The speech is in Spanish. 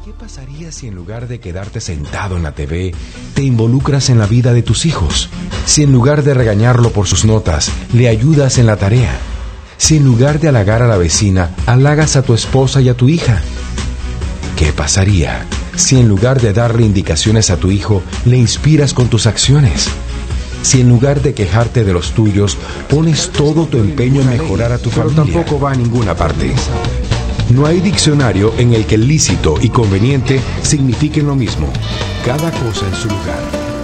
¿Qué pasaría si en lugar de quedarte sentado en la TV, te involucras en la vida de tus hijos? Si en lugar de regañarlo por sus notas, le ayudas en la tarea. Si en lugar de halagar a la vecina, halagas a tu esposa y a tu hija. ¿Qué pasaría si en lugar de darle indicaciones a tu hijo, le inspiras con tus acciones? Si en lugar de quejarte de los tuyos, pones todo tu empeño en mejorar a tu familia. Pero tampoco va a ninguna parte. No hay diccionario en el que lícito y conveniente signifiquen lo mismo. Cada cosa en su lugar.